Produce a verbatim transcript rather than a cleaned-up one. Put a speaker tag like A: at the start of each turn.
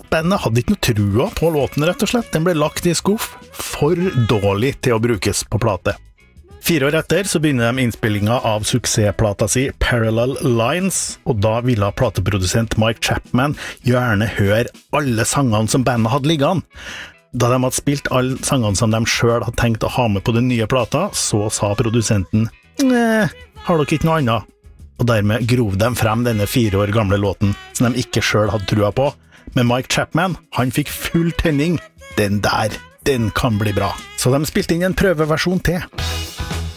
A: Bandet hadde ikke noe trua på låten, rett og slett. Den ble lagt i skuff, for dårlig til å brukes på plate. Fire år etter så begynner de innspillinga av suksessplata si Parallel Lines, og da ville plateprodusent Mike Chapman gjerne høre alle sangene som bandet hadde liggende. Da de hadde spilt alle sangene som de selv hadde tenkt å ha med på den nye plata, så sa produsenten «Nei, har dere ikke noe annet?» Og dermed grov de frem denne fire år gamle låten som de ikke selv hadde trua på. Men Mike Chapman, han fikk full tenning. Den der, den kan bli bra. Så de spilte inn en prøveversjon til.